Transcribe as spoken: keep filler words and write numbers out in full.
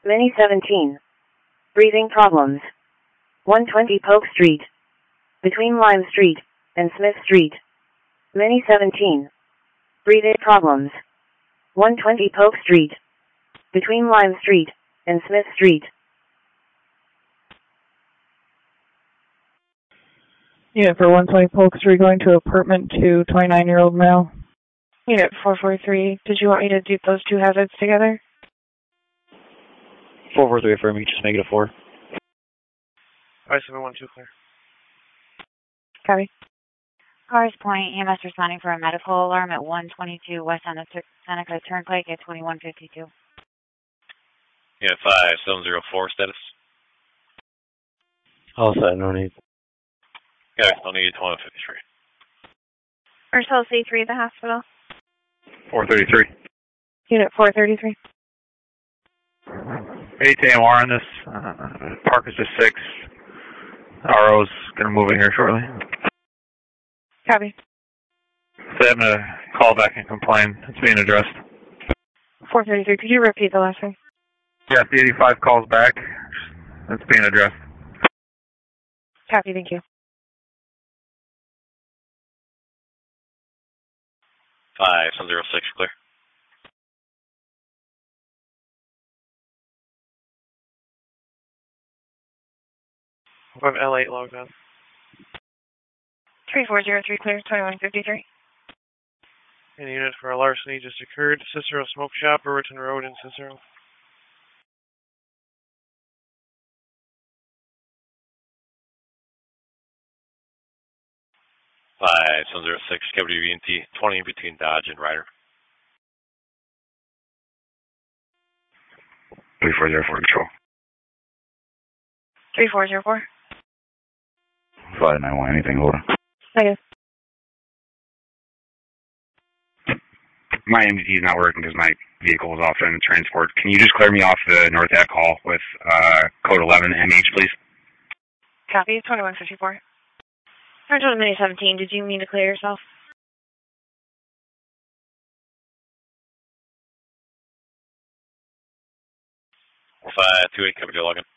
Mini seventeen. Breathing problems. one twenty Polk Street. Between Lime Street and Smith Street. Mini seventeen. Breathing problems. one twenty Polk Street. Between Lime Street and Smith Street. Unit for one twenty Polk Street, going to apartment to twenty-nine-year-old male. Unit four forty-three, did you want me to do those two hazards together? four four three, affirm, you just make it a four. five seven one two, clear. Copy. Cars Point, E M S responding for a medical alarm at one twenty-two West Seneca Turnpike at twenty-one fifty-two. Yeah, five seven zero four status. All set, no need. Okay, I'll need twenty fifty-three. Marcel C three, the hospital. four thirty-three. Unit four thirty-three. eight A M R on this. Uh, Park is just six. R O's going to move in here shortly. Copy. So I'm going to call back and complain. It's being addressed. four thirty-three, could you repeat the last thing? Yeah, the eighty-five calls back. It's being addressed. Copy, thank you. five seven zero six, clear. We'll have L eight logged on. three four zero three, clear, twenty-one fifty-three. Any unit for a larceny just occurred. Cicero Smoke Shop, Brewerton Road in Cicero. five seven zero six, W V N T, twenty between Dodge and Ryder. three four zero four, control. three four zero four. five nine one, anything, hold on. Negative. My M D T is not working because my vehicle is off in transport. Can you just clear me off the North Ave call with uh, code eleven M H, please? Copy, twenty-one fifty-four. Toronto Mini seventeen, did you mean to clear yourself? five two eight, cover your login.